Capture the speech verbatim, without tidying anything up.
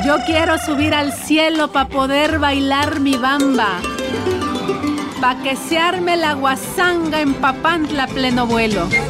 Yo quiero subir al cielo pa' poder bailar mi bamba, pa' que se arme la guasanga en Papantla a pleno vuelo.